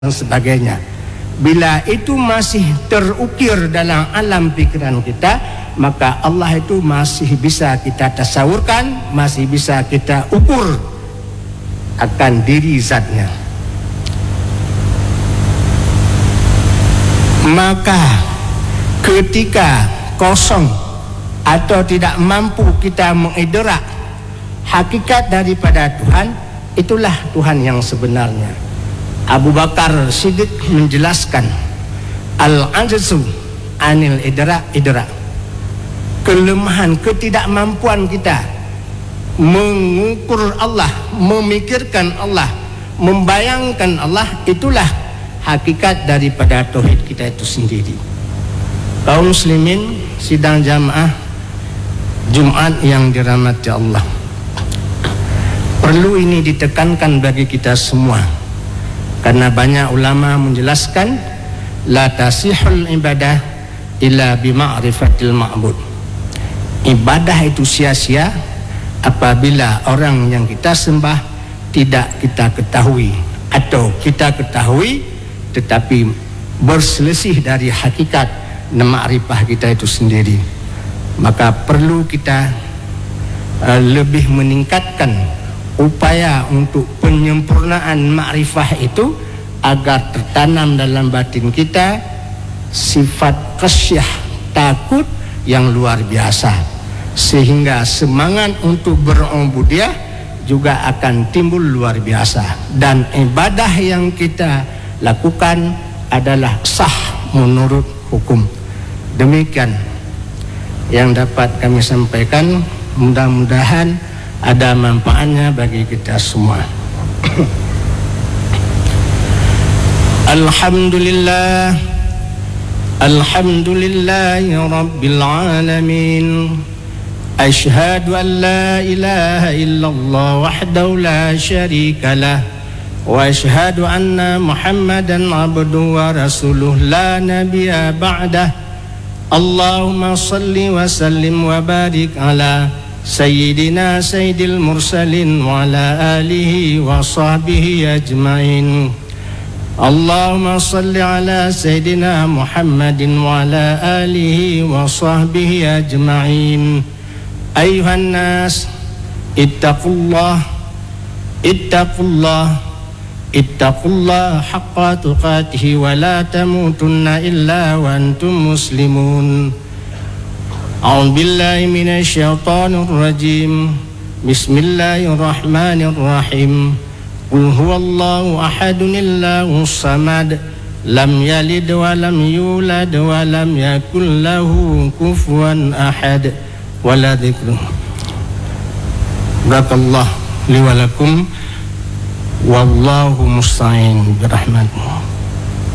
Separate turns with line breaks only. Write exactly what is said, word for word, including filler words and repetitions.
sebagainya. Bila itu masih terukir dalam alam pikiran kita, maka Allah itu masih bisa kita tasawurkan, masih bisa kita ukur akan diri zatnya. Maka ketika kosong atau tidak mampu kita mengidrak hakikat daripada Tuhan, itulah Tuhan yang sebenarnya. Abu Bakar Siddiq menjelaskan al-ajzu anil idrak idrak, kelemahan, ketidakmampuan kita mengukur Allah, memikirkan Allah, membayangkan Allah, itulah hakikat daripada tauhid kita itu sendiri. Kaum muslimin sidang jamaah Jumat yang dirahmati Allah, perlu ini ditekankan bagi kita semua. Karena banyak ulama menjelaskan la tasihul ibadah illa bima'rifatil ma'bud. Ibadah itu sia-sia apabila orang yang kita sembah tidak kita ketahui, atau kita ketahui tetapi berselisih dari hakikat dan ma'rifah kita itu sendiri. Maka perlu kita uh, lebih meningkatkan upaya untuk penyempurnaan makrifah itu agar tertanam dalam batin kita sifat khasyah, takut yang luar biasa, sehingga semangat untuk berubudiyah juga akan timbul luar biasa, dan ibadah yang kita lakukan adalah sah menurut hukum. Demikian yang dapat kami sampaikan, mudah-mudahan ada manfaatnya bagi kita semua. Alhamdulillah, alhamdulillahi rabbil alamin. Ashhadu an la ilaha illallah wahdahu la syarika lah, wa ashhadu anna Muhammadan abduhu wa rasuluh la nabiyya ba'dah. Allahumma salli wa sallim wa barik ala Sayyidina Sayyidil Mursalin wa ala alihi wa sahbihi ajma'in. Allahumma salli ala Sayyidina Muhammadin wa ala alihi wa sahbihi ajma'in. Ayuhan nas, ittaqullah, ittaqullah, ittaqullah haqqa tuqatihi wa la tamutunna illa wa antum muslimun. A'udzu billahi minasy syaithanir rajim. Bismillahirrahmanirrahim. Qul huwallahu ahadun illahus samad, lam yalid wa lam yulad wa lam yakul lahu kufuwan ahad. Wala dzikru. Barakallahu li wa lakum wallahu musta'in birahmatihi.